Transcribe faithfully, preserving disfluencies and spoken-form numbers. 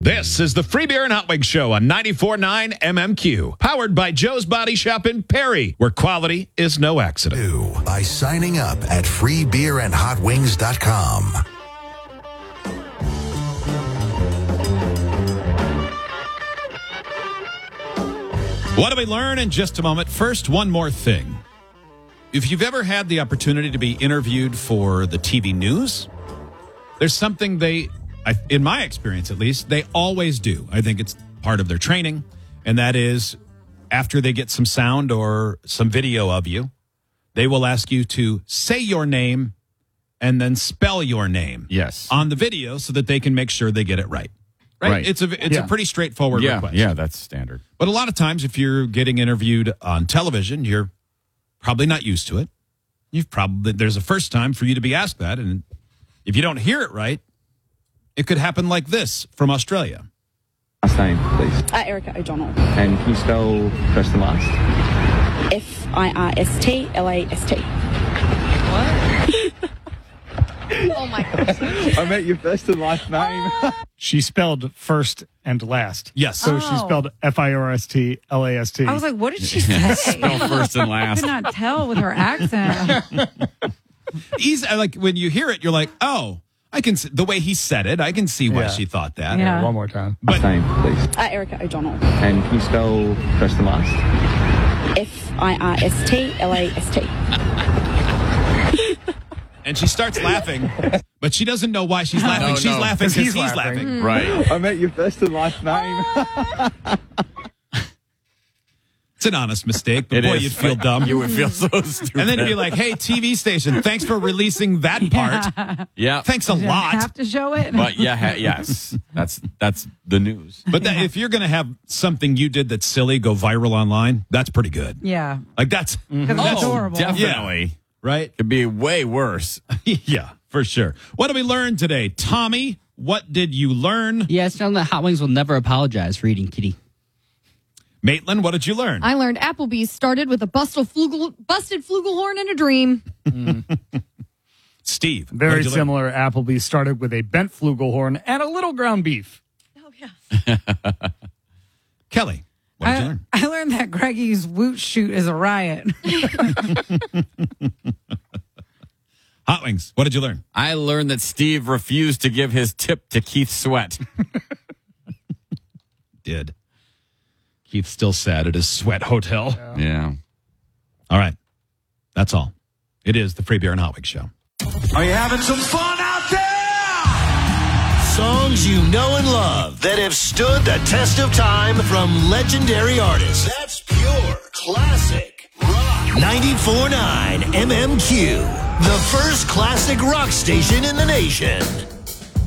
This is the Free Beer and Hot Wings Show on ninety-four point nine M M Q, powered by Joe's Body Shop in Perry, where quality is no accident. Do by signing up at free beer and hot wings dot com. What do we learn in just a moment? First, one more thing. If you've ever had the opportunity to be interviewed for the T V news, there's something they, in my experience at least, they always do. I think it's part of their training, and that is after they get some sound or some video of you, they will ask you to say your name and then spell your name Yes. on the video so that they can make sure they get it right. Right? Right. It's a it's Yeah. a pretty straightforward yeah, request. yeah, that's standard. But a lot of times, if you're getting interviewed on television, you're probably not used to it. You've probably there's a first time for you to be asked that, and if you don't hear it right, it could happen like this from Australia. Last name, please. Uh, Erica O'Donnell. And can you spell first and last? F I R S T L A S T. What? Oh my gosh. I meant your first and last name. She spelled first and last. Yes. So Oh. she spelled F I R S T L A S T. I was like, what did she say? Spell first and I last. could not tell with her accent. He's like when you hear it, you're like, oh, I can see the way he said it. I can see why Yeah. she thought that. Yeah. One more time. Last name, please. Uh, Erica O'Donnell. And can you spell first and last? F I R S T L A S T. And she starts laughing, but she doesn't know why she's laughing. No, she's no, laughing 'cause because he's, he's laughing. laughing. Right. I meant your first and last name. It's an honest mistake, but It boy, is. you'd feel dumb. You would feel so stupid. And then you'd be like, hey, T V station, thanks for releasing that part. yeah. Thanks a You lot. have to show it. But yeah, ha- yes. That's that's the news. But that, if you're going to have something you did that's silly go viral online, that's pretty good. yeah. Like that's, Because it's Oh, adorable. definitely. right? Could be way worse. Yeah, for sure. What did we learn today? Tommy, what did you learn? Yeah, it's found that Hot Wings will never apologize for eating kitty. Maitland, what did you learn? I learned Applebee's started with a busted, flugel, busted flugelhorn in a dream. Steve. what Very did you learn? similar. Applebee's started with a bent flugelhorn and a little ground beef. Oh, yeah. Kelly, what did you I, learn? I learned that Greggy's woot shoot is a riot. Hot Wings, what did you learn? I learned that Steve refused to give his tip to Keith Sweat. Did. Keith's still sad at his sweat hotel. Yeah. All right. That's all. It is the Free Beer and Hot Wings Show. Are you having some fun out there? Songs you know and love that have stood the test of time from legendary artists. That's pure classic rock. ninety-four point nine M M Q, the first classic rock station in the nation.